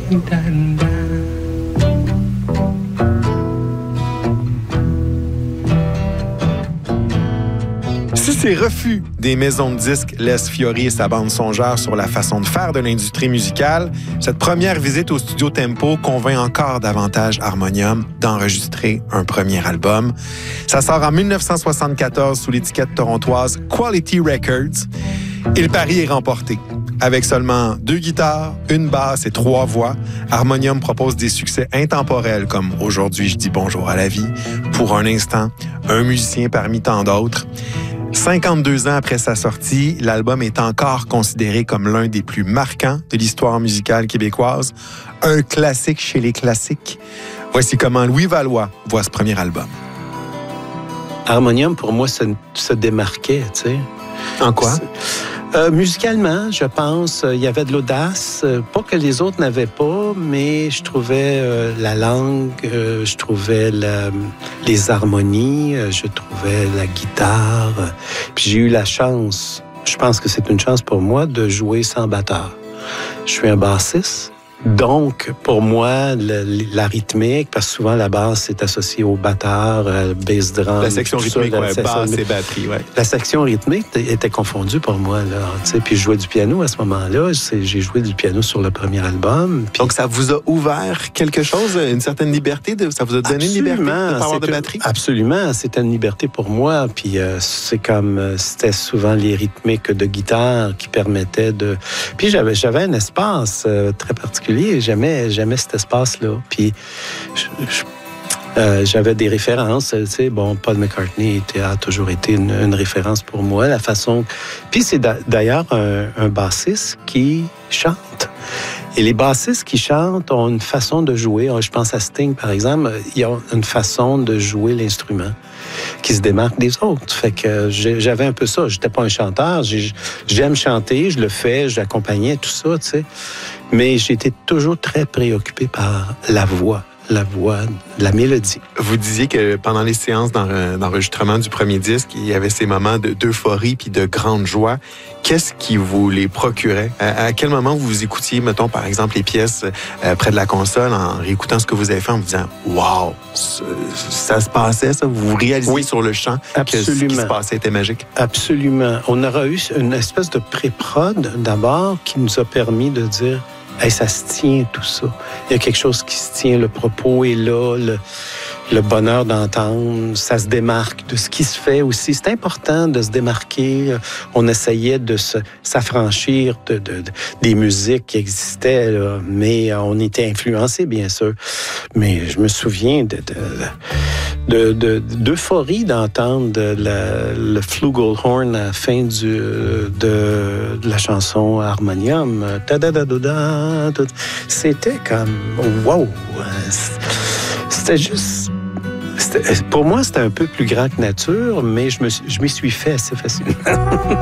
Si ces refus des maisons de disques laissent Fiori et sa bande songeur sur la façon de faire de l'industrie musicale, cette première visite au studio Tempo convainc encore davantage Harmonium d'enregistrer un premier album. Ça sort en 1974 sous l'étiquette torontoise Quality Records et le pari est remporté. Avec seulement 2 guitares, 1 basse et 3 voix, Harmonium propose des succès intemporels comme « Aujourd'hui, je dis bonjour à la vie »,« Pour un instant »,« Un musicien parmi tant d'autres ». 52 ans après sa sortie, l'album est encore considéré comme l'un des plus marquants de l'histoire musicale québécoise, un classique chez les classiques. Voici comment Louis Valois voit ce premier album. Harmonium, pour moi, se démarquait, tu sais. En quoi? Musicalement, je pense, il y avait de l'audace. Pas que les autres n'avaient pas, mais je trouvais la langue, je trouvais les harmonies, je trouvais la guitare. Puis j'ai eu la chance, je pense que c'est une chance pour moi, de jouer sans batteur. Je suis un bassiste. Donc, pour moi, la rythmique, parce que souvent la basse est associée au batteur, bass drum. La section rythmique, basse et batterie, ouais. La section rythmique était confondue pour moi, là. Tu sais, puis je jouais du piano à ce moment-là. J'ai joué du piano sur le premier album. Puis... Donc, ça vous a ouvert quelque chose, une certaine liberté? Ça vous a donné une liberté de pas avoir de batterie? Absolument, c'était une liberté pour moi. Puis c'est comme, c'était souvent les rythmiques de guitare qui permettaient de... Puis j'avais un espace très particulier. J'aimais cet espace-là. Puis j'avais des références. Tu sais, bon, Paul McCartney a toujours été une référence pour moi. La façon. Puis c'est d'ailleurs un bassiste qui chante. Et les bassistes qui chantent ont une façon de jouer. Je pense à Sting, par exemple. Ils ont une façon de jouer l'instrument qui se démarque des autres. Fait que j'avais un peu ça. J'étais pas un chanteur. J'aime chanter, je le fais, j'accompagnais, tout ça, tu sais. Mais j'étais toujours très préoccupé par la voix, la mélodie. Vous disiez que pendant les séances d'enregistrement du premier disque, il y avait ces moments d'euphorie puis de grande joie. Qu'est-ce qui vous les procurait? À quel moment vous écoutiez, mettons, par exemple, les pièces près de la console en réécoutant ce que vous avez fait en vous disant « Wow! Ça se passait, ça? » Vous réalisiez sur le champ que ce qui se passait était magique? Absolument. On aura eu une espèce de pré-prod d'abord qui nous a permis de dire hey, ça se tient, tout ça. Il y a quelque chose qui se tient, le propos est là, le bonheur d'entendre, ça se démarque de ce qui se fait aussi. C'est important de se démarquer. On essayait de s'affranchir des musiques qui existaient, là, mais on était influencés, bien sûr. Mais je me souviens d'euphorie d'entendre le flugelhorn à la fin de la chanson Harmonium. C'était comme wow! C'était juste... Pour moi, c'était un peu plus grand que nature, mais je m'y suis fait assez facilement.